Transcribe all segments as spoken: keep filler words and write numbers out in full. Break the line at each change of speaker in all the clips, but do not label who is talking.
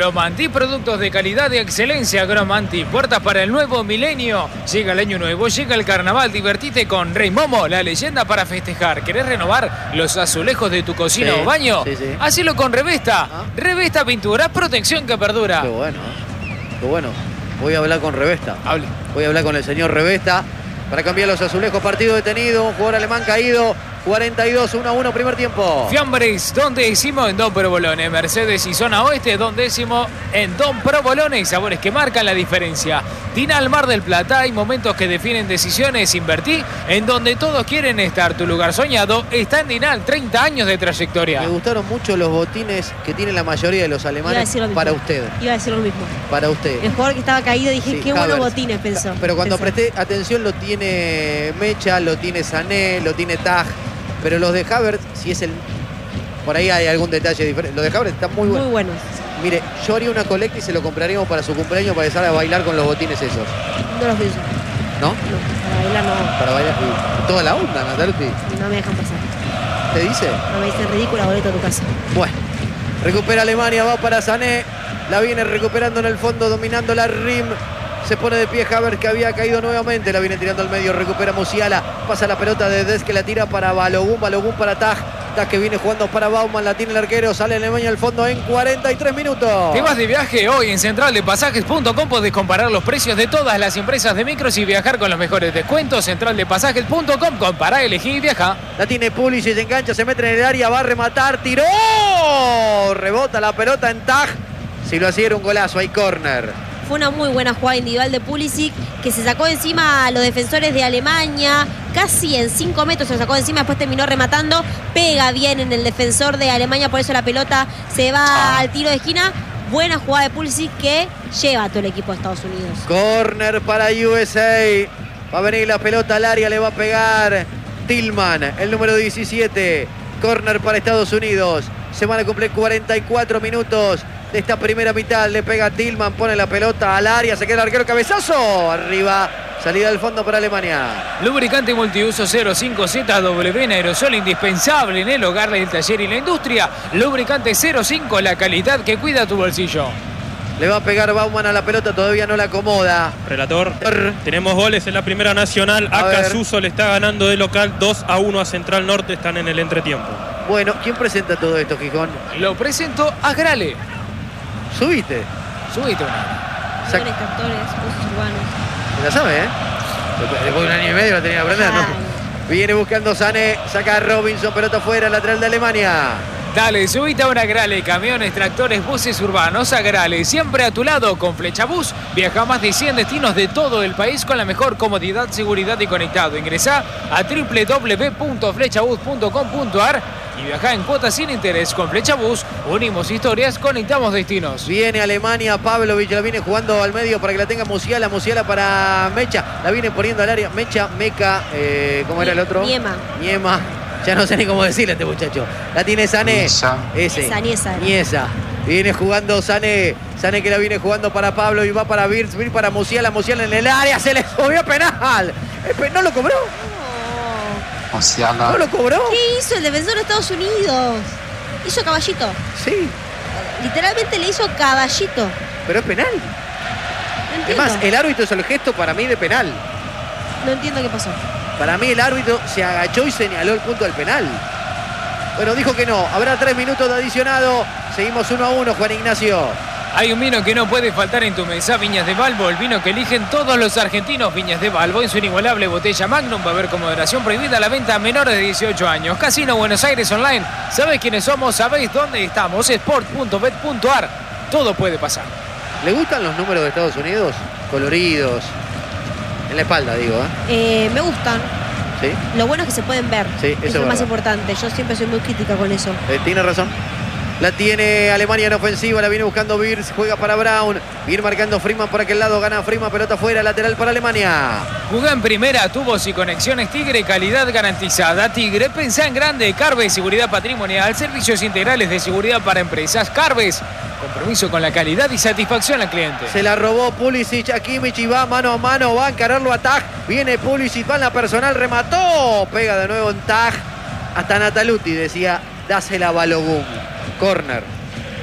Agromanti, productos de calidad y excelencia. Agromanti, puertas para el nuevo milenio. Llega el año nuevo, llega el carnaval, divertite con Rey Momo, la leyenda para festejar. ¿Querés renovar los azulejos de tu cocina
Sí,
o baño?
sí, sí.
Hacelo con Revesta.
¿Ah?
Revesta Pintura, protección que perdura.
Qué bueno, ¿eh? Qué bueno. Voy a hablar con Revesta.
Hable.
Voy a hablar con el señor Revesta para cambiar los azulejos. Partido detenido, un jugador alemán caído. cuarenta y dos, uno a uno, primer tiempo.
Fiambres, Don Décimo en Don Provolone. Mercedes y Zona Oeste, Don Décimo en Don Provolone. Sabores que marcan la diferencia. Tinal Mar del Plata, hay momentos que definen decisiones. Invertí en donde todos quieren estar. Tu lugar soñado está en Dinal, treinta años de trayectoria.
Me gustaron mucho los botines que tienen la mayoría de los
Iba a
alemanes
decir lo mismo.
para usted.
Iba a decir lo mismo.
Para usted.
El jugador que estaba caído, dije,
Sí,
qué buenos
Havertz.
botines, pensó.
Pero cuando
Pensé.
presté atención lo tiene Mecha, lo tiene Sané, lo tiene Taj. Pero los de Havertz, si es el... Por ahí hay algún detalle diferente. Los de Havertz están muy buenos.
Muy buenos.
Mire, yo haría una colecta y se lo compraríamos para su cumpleaños para empezar a bailar con los botines esos.
No los pienso.
¿No?
No, para bailar no.
Para bailar. Y toda la onda, Nataluti.
No me dejan pasar.
¿Te dice?
No me dicen ridícula, boleto a tu casa.
Bueno. Recupera Alemania, va para Sané. La viene recuperando en el fondo, dominando la R I M. Se pone de pie Havertz, que había caído nuevamente. La viene tirando al medio, recupera Musiala. Pasa la pelota de Des, que la tira para Balogun. Balogun para Taj. Taj que viene jugando para Bauman. La tiene el arquero. Sale Alemania al fondo en cuarenta y tres minutos.
¿Te vas de viaje? Hoy en central de pasajes punto com podés comparar los precios de todas las empresas de micros y viajar con los mejores descuentos. central de pasajes punto com. Compará, elegí y viaja.
La tiene Pulisic, se engancha, se mete en el área, va a rematar, tiró. Rebota la pelota en Taj. Si lo hacía era un golazo, hay córner.
Fue una muy buena jugada individual de Pulisic, que se sacó encima a los defensores de Alemania, casi en cinco metros se lo sacó encima, después terminó rematando, pega bien en el defensor de Alemania, por eso la pelota se va al tiro de esquina. Buena jugada de Pulisic que lleva a todo el equipo de Estados Unidos.
Córner para U S A. Va a venir la pelota al área, le va a pegar Tillman, el número diecisiete. Córner para Estados Unidos. Se van a cumplir cuarenta y cuatro minutos de esta primera mitad. Le pega Tillman, pone la pelota al área, se queda el arquero, cabezazo. Arriba, salida al fondo para Alemania.
Lubricante multiuso cero cinco Z W en aerosol, indispensable en el hogar, el taller y la industria. Lubricante cero cinco, la calidad que cuida tu bolsillo.
Le va a pegar Bauman a la pelota, todavía no la acomoda.
Relator, tenemos goles en la Primera Nacional.
A ver.
Acasuso le está ganando de local dos a uno a Central Norte, están en el entretiempo.
Bueno, ¿quién presenta todo esto, Gijón?
Lo presento a Grale.
Subite.
Subite una.
Sac-
Buenos tractores, usos urbanos.
Se la sabe, ¿eh? Después de un año y medio la tenía que aprender, ¿no?
Ay.
Viene buscando Sané, saca a Robinson, pelota afuera, lateral de Alemania.
Dale, subite a una Grale, camiones, tractores, buses urbanos, a Grale, siempre a tu lado con Flechabús. Viaja a más de cien destinos de todo el país con la mejor comodidad, seguridad y conectado. Ingresá a doble u doble u doble u punto flechabús punto com punto a r y viaja en cuotas sin interés con Flechabús. Unimos historias, conectamos destinos.
Viene Alemania, Pavlovic la viene jugando al medio para que la tenga Musiala, Musiala para Mecha, la viene poniendo al área, Mecha, Meca, eh, ¿cómo era el otro?
Niema.
Niema, ya no sé ni cómo decirle a este muchacho. La tiene Sané.
Niesa.
Ese.
Esa, Niesa.
Niesa. Viene jugando Sané, Sané que la viene jugando para Pablo y va para Virz, Virz para Musiala, Musiala en el área, se le subió penal. Eh, pe- ¿No lo cobró?
No.
Musiala.
¿No lo cobró?
¿Qué hizo el defensor de Estados Unidos? Hizo caballito.
Sí,
Literalmente le hizo caballito.
pero es penal.
No
Es
entiendo.
más, el árbitro hizo el gesto para mí de penal.
No entiendo qué pasó.
Para mí el árbitro se agachó y señaló el punto del penal. Bueno, dijo que no. Habrá tres minutos de adicionado. Seguimos uno a uno, Juan Ignacio.
Hay un vino que no puede faltar en tu mesa, Viñas de Balbo, el vino que eligen todos los argentinos. Viñas de Balbo en su inigualable botella Magnum, va a haber con moderación prohibida la venta a menores de dieciocho años. Casino Buenos Aires Online, ¿sabés quiénes somos? ¿Sabéis dónde estamos? sport punto bet punto a r, todo puede pasar.
¿Le gustan los números de Estados Unidos? Coloridos. En la espalda, digo, ¿eh?
Eh, me gustan.
¿Sí?
Lo bueno es que se pueden ver.
Sí, eso
es
es
lo más
verdad.
importante. Yo siempre soy muy crítica con eso.
Eh, tiene razón. La tiene Alemania en ofensiva, la viene buscando Wirtz, juega para Brown. Viene marcando Freeman por aquel lado, gana Freeman, pelota afuera, lateral para Alemania.
Jugá en primera, tubos y conexiones Tigre, calidad garantizada. Tigre, pensá en grande. Carves, seguridad patrimonial, servicios integrales de seguridad para empresas. Carves, compromiso con la calidad y satisfacción al cliente.
Se la robó Pulisic a Kimmich y va mano a mano, va a encararlo a Taj. Viene Pulisic, va en la personal, remató. Pega de nuevo en Taj. Hasta Nataluti decía, dásela a Balogun. Corner.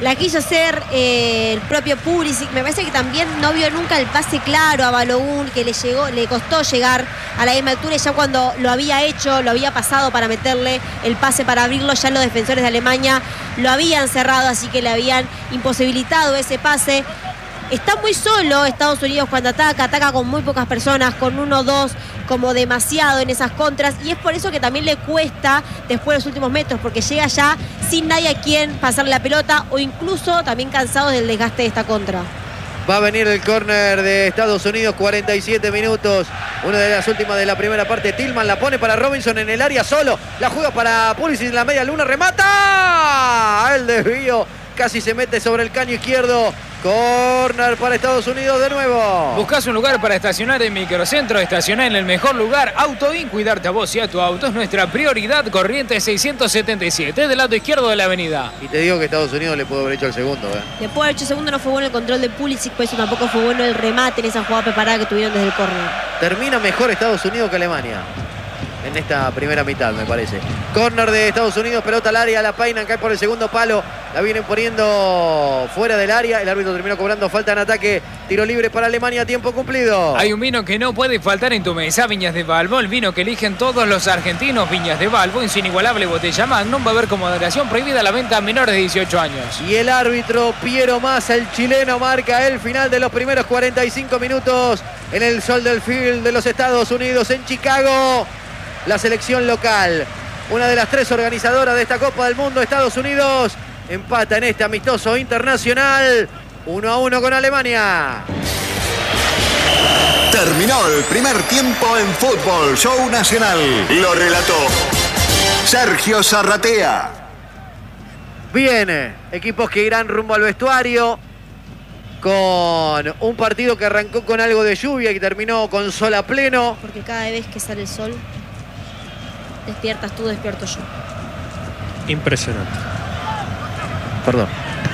La quiso hacer eh, el propio Pulisic. Me parece que también no vio nunca el pase claro a Balogun, que le llegó, le costó llegar a la misma altura, y ya cuando lo había hecho, lo había pasado para meterle el pase para abrirlo, ya los defensores de Alemania lo habían cerrado, así que le habían imposibilitado ese pase. Está muy solo Estados Unidos cuando ataca, ataca con muy pocas personas, con uno o dos como demasiado en esas contras, y es por eso que también le cuesta después de los últimos metros, porque llega ya sin nadie a quien pasarle la pelota, o incluso también cansado del desgaste de esta contra.
Va a venir el córner de Estados Unidos, cuarenta y siete minutos. Una de las últimas de la primera parte. Tillman la pone para Robinson en el área solo. La juega para Pulisic en la media luna. ¡Remata! El desvío. Casi se mete sobre el caño izquierdo. Córner para Estados Unidos de nuevo.
¿Buscas un lugar para estacionar en Microcentro? Estacionar en el mejor lugar. Autoin, cuidarte a vos y a tu auto es nuestra prioridad. Corrientes seiscientos setenta y siete, del lado izquierdo de la avenida.
Y te digo que Estados Unidos le pudo haber hecho el segundo. ¿eh?
Le pudo haber hecho el segundo, no fue bueno el control de Pulisic, por eso tampoco fue bueno el remate en esa jugada preparada que tuvieron desde el córner.
Termina mejor Estados Unidos que Alemania en esta primera mitad, me parece. Córner de Estados Unidos, pelota al área, la peinan, cae por el segundo palo, la vienen poniendo fuera del área, el árbitro terminó cobrando falta en ataque, tiro libre para Alemania, tiempo cumplido.
Hay un vino que no puede faltar en tu mesa, Viñas de Balbo, el vino que eligen todos los argentinos. Viñas de Balbo, en su inigualable botella Magnum, va a haber con moderación, prohibida la venta a menores de dieciocho años.
Y el árbitro Piero Massa, el chileno, marca el final de los primeros cuarenta y cinco minutos en el Soldier Field de los Estados Unidos en Chicago. La selección local, una de las tres organizadoras de esta Copa del Mundo, Estados Unidos, empata en este amistoso internacional uno a uno con Alemania.
Terminó el primer tiempo en Fútbol Show Nacional. Lo relató Sergio Zarratea.
Bien, equipos que irán rumbo al vestuario con un partido que arrancó con algo de lluvia y terminó con sol a pleno.
Porque cada vez que sale el sol, despiertas tú, despierto yo.
Impresionante.
Perdón.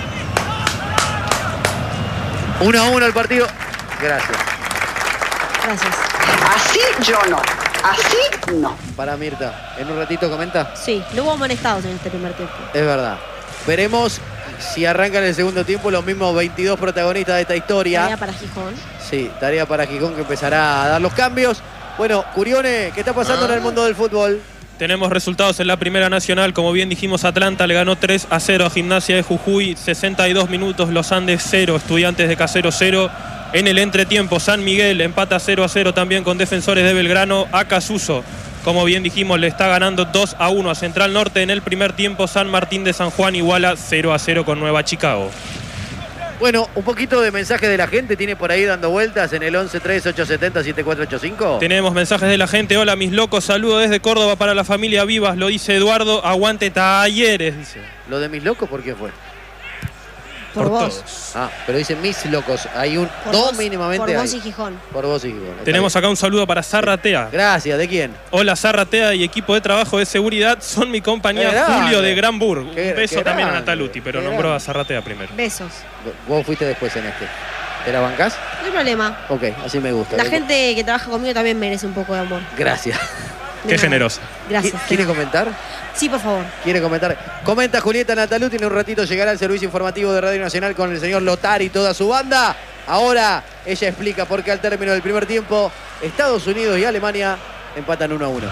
Uno a uno el partido. Gracias.
Gracias.
Así yo no. Así no.
Para Mirta, en un ratito comenta.
Sí, no hubo amonestados en este primer tiempo.
Es verdad. Veremos si arrancan el segundo tiempo los mismos veintidós protagonistas de esta historia.
Tarea para Gijón.
Sí, tarea para Gijón, que empezará a dar los cambios. Bueno, Curione, ¿qué está pasando en el mundo del fútbol?
Tenemos resultados en la Primera Nacional. Como bien dijimos, Atlanta le ganó tres a cero a Gimnasia de Jujuy. sesenta y dos minutos, Los Andes cero, Estudiantes de Caseros cero. En el entretiempo, San Miguel empata cero a cero también con Defensores de Belgrano. Acasuso, como bien dijimos, le está ganando dos a uno a Central Norte. En el primer tiempo, San Martín de San Juan iguala cero a cero con Nueva Chicago.
Bueno, un poquito de mensaje de la gente tiene por ahí dando vueltas en el once tres ocho siete cero siete cuatro ocho cinco.
Tenemos mensajes de la gente. Hola, mis locos, saludo desde Córdoba para la familia Vivas, lo dice Eduardo. Aguante Talleres, dice.
¿Lo de mis locos por qué fue?
Por,
Por
vos.
todos.
Ah, pero dice mis locos. Hay un
Por
dos
vos,
mínimamente.
Por vos
hay.
y Gijón.
Por vos y Gijón. Está
Tenemos
bien.
acá un saludo para Zarratea.
Gracias, ¿de quién?
Hola, Zarratea y equipo de trabajo de seguridad son mi compañía
Qué grande.
Julio de Granburg. Un
Qué-
beso
qué
también a
grande,
Nataluti, pero
qué
nombró a
grande.
Zarratea primero.
Besos.
Vos fuiste después en este. ¿Te la bancás?
No hay problema.
Ok, así me gusta.
La
Me-
gente que trabaja conmigo también merece un poco de amor.
Gracias.
De
Qué
nada.
generosa.
Gracias.
¿Quiere comentar?
Sí, por favor.
¿Quiere comentar? Comenta Julieta Nataluti. En un ratito llegará el servicio informativo de Radio Nacional con el señor Lotari y toda su banda. Ahora ella explica por qué al término del primer tiempo Estados Unidos y Alemania empatan uno a uno.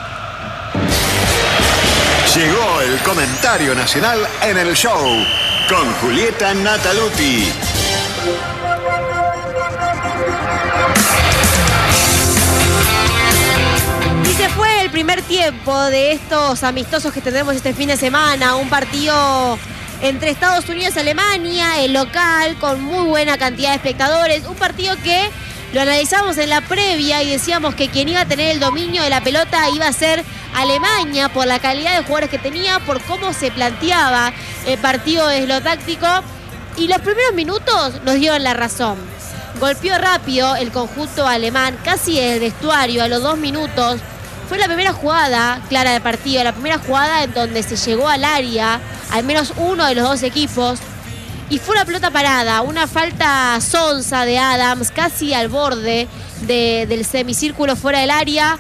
Llegó el comentario nacional en el show con Julieta Nataluti.
Y se fue el primer tiempo de estos amistosos que tendremos este fin de semana. Un partido entre Estados Unidos y Alemania, el local, con muy buena cantidad de espectadores. Un partido que lo analizamos en la previa y decíamos que quien iba a tener el dominio de la pelota iba a ser Alemania por la calidad de jugadores que tenía, por cómo se planteaba el partido desde lo táctico. Y los primeros minutos nos dieron la razón. Golpeó rápido el conjunto alemán, casi desde el vestuario, a los dos minutos. Fue la primera jugada clara del partido, la primera jugada en donde se llegó al área, al menos uno de los dos equipos. Y fue una pelota parada, una falta sonsa de Adams, casi al borde de, del semicírculo fuera del área.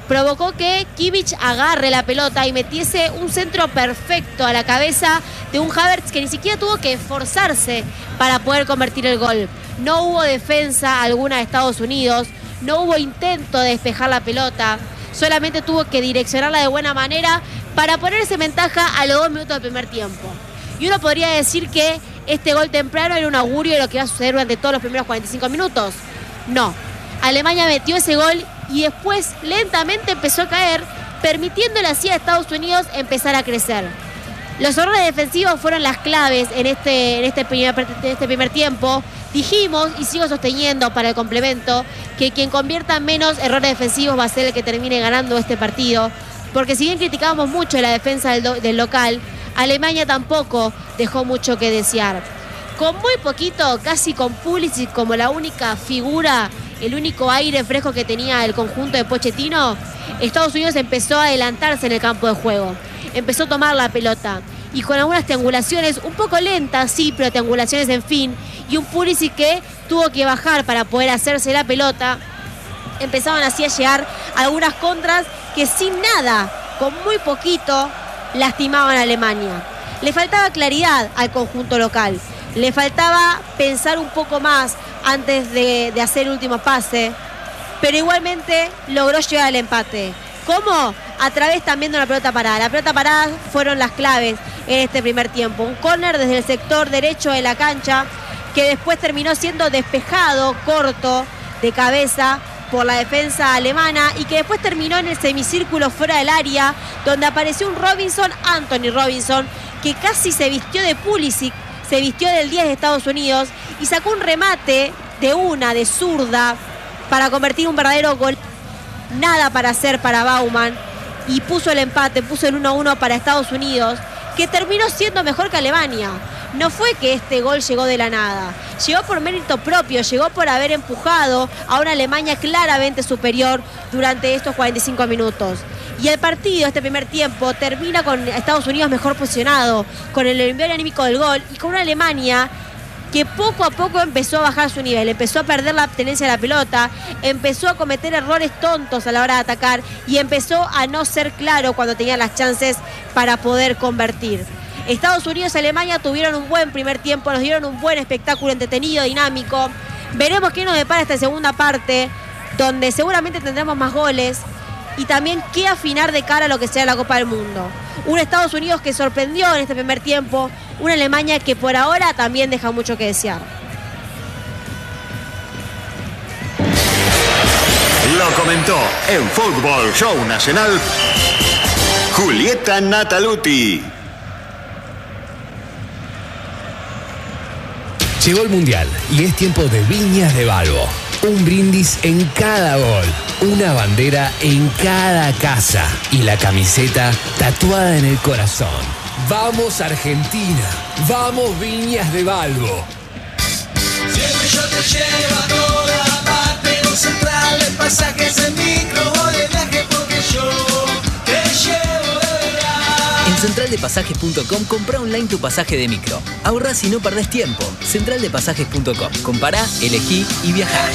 provocó que Kimmich agarre la pelota y metiese un centro perfecto a la cabeza de un Havertz que ni siquiera tuvo que esforzarse para poder convertir el gol. No hubo defensa alguna de Estados Unidos, no hubo intento de despejar la pelota, solamente tuvo que direccionarla de buena manera para ponerse en ventaja a los dos minutos del primer tiempo. Y uno podría decir que este gol temprano era un augurio de lo que iba a suceder durante todos los primeros cuarenta y cinco minutos. No, Alemania metió ese gol y después lentamente empezó a caer, permitiéndole así a Estados Unidos empezar a crecer. Los errores defensivos fueron las claves en este, en este, primer, en este primer tiempo. Dijimos, y sigo sosteniendo para el complemento, que quien convierta menos errores defensivos va a ser el que termine ganando este partido. Porque si bien criticábamos mucho la defensa del, do, del local, Alemania tampoco dejó mucho que desear. Con muy poquito, casi con Pulisic como la única figura, el único aire fresco que tenía el conjunto de Pochettino, Estados Unidos empezó a adelantarse en el campo de juego. Empezó a tomar la pelota. Y con algunas triangulaciones, un poco lentas, sí, pero triangulaciones en fin. Y un Pulisic que tuvo que bajar para poder hacerse la pelota. Empezaban así a llegar algunas contras que sin nada, con muy poquito, lastimaban a Alemania. Le faltaba claridad al conjunto local. Le faltaba pensar un poco más antes de, de hacer el último pase. Pero igualmente logró llegar al empate. ¿Cómo? A través también de una pelota parada. La pelota parada fueron las claves en este primer tiempo. Un córner desde el sector derecho de la cancha que después terminó siendo despejado, corto, de cabeza por la defensa alemana y que después terminó en el semicírculo fuera del área donde apareció un Robinson, Anthony Robinson, que casi se vistió de Pulisic, se vistió del diez de Estados Unidos y sacó un remate de una, de zurda, para convertir un verdadero gol. Nada para hacer para Baumann y puso el empate, puso el uno a uno para Estados Unidos, que terminó siendo mejor que Alemania. No fue que este gol llegó de la nada, llegó por mérito propio, llegó por haber empujado a una Alemania claramente superior durante estos cuarenta y cinco minutos. Y el partido, este primer tiempo, termina con Estados Unidos mejor posicionado, con el envío anímico del gol y con una Alemania que poco a poco empezó a bajar su nivel, empezó a perder la tenencia de la pelota, empezó a cometer errores tontos a la hora de atacar y empezó a no ser claro cuando tenía las chances para poder convertir. Estados Unidos y Alemania tuvieron un buen primer tiempo, nos dieron un buen espectáculo entretenido, dinámico. Veremos qué nos depara esta segunda parte, donde seguramente tendremos más goles y también qué afinar de cara a lo que sea la Copa del Mundo. Un Estados Unidos que sorprendió en este primer tiempo, una Alemania que por ahora también deja mucho que desear.
Lo comentó en Fútbol Show Nacional Julieta Nataluti.
Llegó el Mundial y es tiempo de Viñas de Balbo. Un brindis en cada gol, una bandera en cada casa y la camiseta tatuada en el corazón. ¡Vamos Argentina! ¡Vamos Viñas de Balbo!
Siempre yo te llevo a toda parte, no central de pasajes en micro o de viaje porque yo te llevo de verdad.
En central de pasajes punto com compra online tu pasaje de micro. Ahorrás y no perdés tiempo. central de pasajes punto com. Compará, elegí y viajá.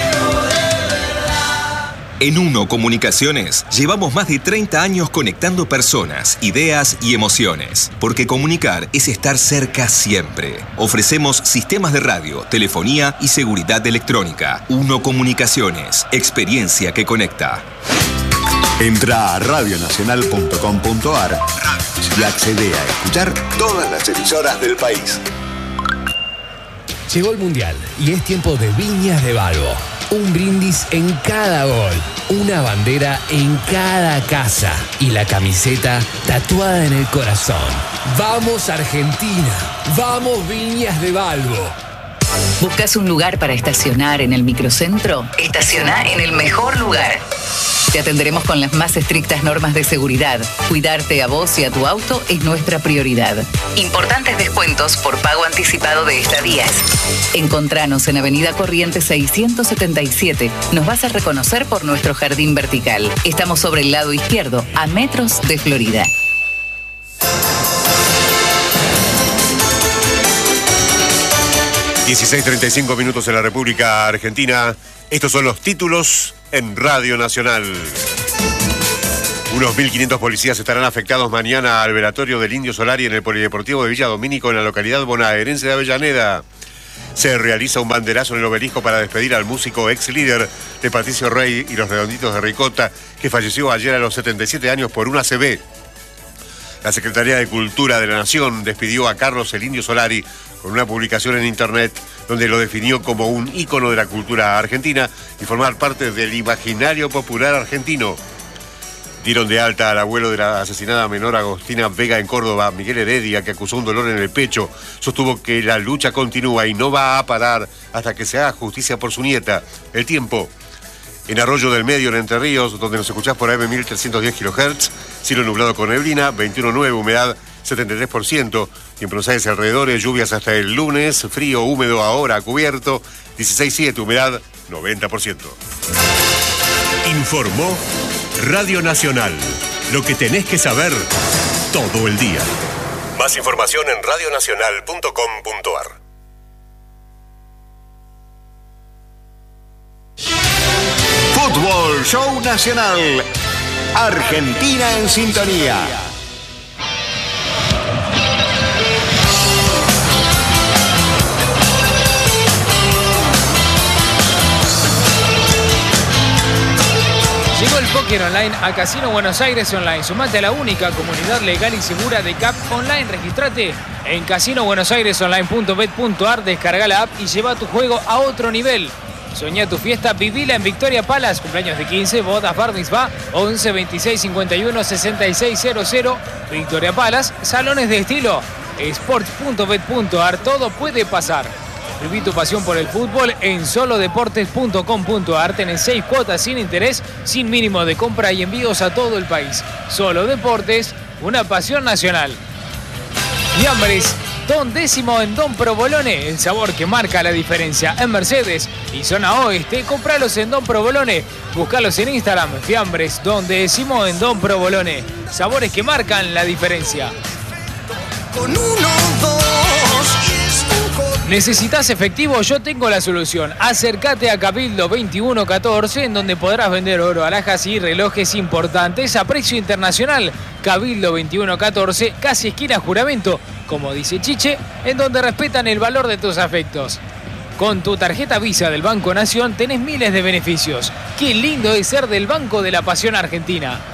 En Uno Comunicaciones llevamos más de treinta años conectando personas, ideas y emociones. Porque comunicar es estar cerca siempre. Ofrecemos sistemas de radio, telefonía y seguridad electrónica. Uno Comunicaciones, experiencia que conecta.
Entra a radio nacional punto com punto a r y accede a escuchar todas las emisoras del país.
Llegó el Mundial y es tiempo de Viñas de Balbo. Un brindis en cada gol, una bandera en cada casa y la camiseta tatuada en el corazón. ¡Vamos Argentina! ¡Vamos Viñas de Balbo!
¿Buscas un lugar para estacionar en el microcentro? Estaciona en el mejor lugar. Te atenderemos con las más estrictas normas de seguridad. Cuidarte a vos y a tu auto es nuestra prioridad. Importantes descuentos por pago anticipado de estadías. Encontranos en Avenida Corrientes seiscientos setenta y siete. Nos vas a reconocer por nuestro jardín vertical. Estamos sobre el lado izquierdo, a metros de Florida.
dieciséis treinta y cinco minutos en la República Argentina. Estos son los títulos en Radio Nacional. Unos mil quinientos policías estarán afectados mañana al velatorio del Indio Solari en el Polideportivo de Villa Domínico, en la localidad bonaerense de Avellaneda. Se realiza un banderazo en el obelisco para despedir al músico ex líder de Patricio Rey y los Redonditos de Ricota, que falleció ayer a los setenta y siete años por una A C V. La Secretaría de Cultura de la Nación despidió a Carlos el Indio Solari con una publicación en internet donde lo definió como un ícono de la cultura argentina y formar parte del imaginario popular argentino. Dieron de alta al abuelo de la asesinada menor Agostina Vega en Córdoba, Miguel Heredia, que acusó un dolor en el pecho. Sostuvo que la lucha continúa y no va a parar hasta que se haga justicia por su nieta. El tiempo. En Arroyo del Medio, en Entre Ríos, donde nos escuchás por A M mil trescientos diez kilohertz, cielo nublado con neblina, veintiuno nueve, humedad setenta y tres por ciento. Y en Buenos Aires alrededores, lluvias hasta el lunes, frío, húmedo ahora, cubierto, dieciséis siete, humedad noventa por ciento.
Informó Radio Nacional. Lo que tenés que saber todo el día.
Más información en radio nacional punto com punto a r.
Fútbol Show Nacional. Argentina en sintonía.
Llegó el póker online a Casino Buenos Aires Online. Sumate a la única comunidad legal y segura de C A P Online. Registrate en casino buenos aires online punto bet punto a r. Descarga la app y lleva tu juego a otro nivel. Soñá tu fiesta, vivila en Victoria Palace. Cumpleaños de quince, bodas, bar mitzvah, once, veintiséis, cincuenta y uno, sesenta y seis cero cero. Victoria Palace, salones de estilo, sports punto bet punto a r. Todo puede pasar. Viví tu pasión por el fútbol en solo deportes punto com punto a r. Tenés seis cuotas sin interés, sin mínimo de compra y envíos a todo el país. Solo Deportes, una pasión nacional. Fiambres, Don Décimo en Don Provolone, el sabor que marca la diferencia en Mercedes y zona oeste. Compralos en Don Provolone, buscalos en Instagram. Fiambres, Don Décimo en Don Provolone, sabores que marcan la diferencia.
Con uno, dos.
¿Necesitas efectivo? Yo tengo la solución. Acércate a Cabildo veintiuno catorce, en donde podrás vender oro, alhajas y relojes importantes a precio internacional. Cabildo veintiuno catorce, casi esquina Juramento, como dice Chiche, en donde respetan el valor de tus afectos. Con tu tarjeta Visa del Banco Nación tenés miles de beneficios. Qué lindo es ser del Banco de la Pasión Argentina.